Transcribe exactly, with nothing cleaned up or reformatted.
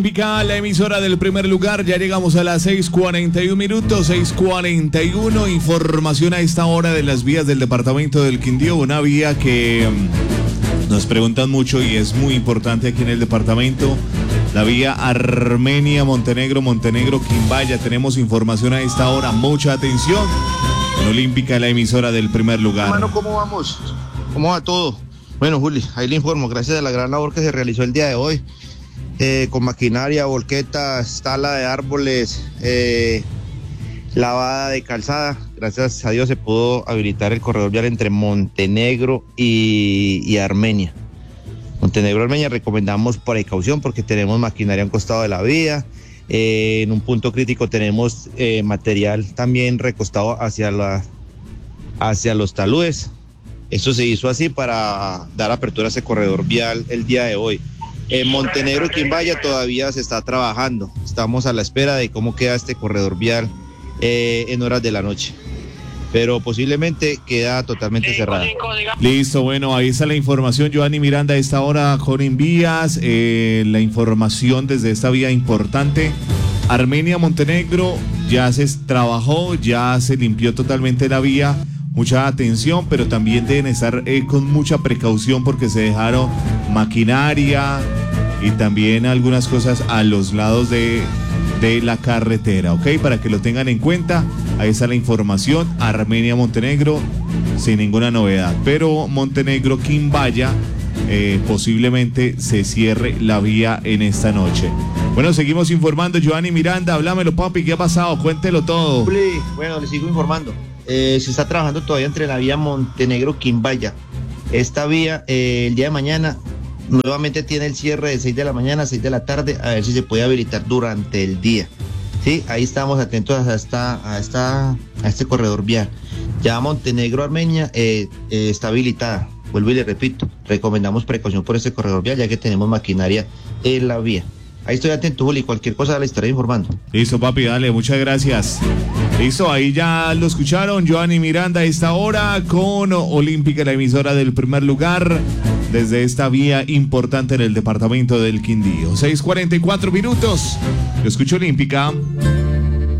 Olímpica, la emisora del primer lugar, ya llegamos a las seis cuarenta y uno minutos, seis cuarenta y uno, información a esta hora de las vías del departamento del Quindío, una vía que um, nos preguntan mucho y es muy importante aquí en el departamento, la vía Armenia-Montenegro, Montenegro-Quimbaya. Tenemos información a esta hora, mucha atención, en Olímpica, la emisora del primer lugar. Hermano, ¿cómo vamos? ¿Cómo va todo? Bueno, Juli, ahí le informo, gracias a la gran labor que se realizó el día de hoy, eh, con maquinaria, volquetas, tala de árboles, eh, lavada de calzada. Gracias a Dios se pudo habilitar el corredor vial entre Montenegro y, y Armenia. Montenegro Armenia recomendamos precaución porque tenemos maquinaria a un costado de la vía. Eh, en un punto crítico tenemos eh, material también recostado hacia, la, hacia los taludes. Esto se hizo así para dar apertura a ese corredor vial el día de hoy. En Montenegro y Quimbaya todavía se está trabajando. Estamos a la espera de cómo queda este corredor vial eh, en horas de la noche. Pero posiblemente queda totalmente cerrada. Listo, bueno, ahí está la información. Giovanni Miranda a esta hora con envías, eh, la información desde esta vía importante. Armenia, Montenegro, ya se trabajó, ya se limpió totalmente la vía. Mucha atención, pero también deben estar eh, con mucha precaución porque se dejaron maquinaria y también algunas cosas a los lados de, de la carretera, ¿ok? Para que lo tengan en cuenta, ahí está la información. Armenia, Montenegro, sin ninguna novedad, pero Montenegro, Quimbaya, eh, posiblemente se cierre la vía en esta noche. Bueno, seguimos informando. Giovanni Miranda, háblamelo, papi, ¿qué ha pasado? Cuéntelo todo. Bueno, le sigo informando. Eh, se está trabajando todavía entre la vía Montenegro-Quimbaya. Esta vía, eh, el día de mañana, nuevamente tiene el cierre de seis de la mañana a seis de la tarde, a ver si se puede habilitar durante el día. Sí, ahí estamos atentos a, esta, a, esta, a este corredor vial. Ya Montenegro-Armenia eh, eh, está habilitada. Vuelvo y le repito, recomendamos precaución por este corredor vial, ya que tenemos maquinaria en la vía. Ahí estoy atento, Juli, cualquier cosa la estaré informando. Listo, papi, dale, muchas gracias. Listo, ahí ya lo escucharon, Giovanni Miranda a esta hora con Olímpica, la emisora del primer lugar, desde esta vía importante en el departamento del Quindío. seis cuarenta y cuatro minutos, lo escucho Olímpica.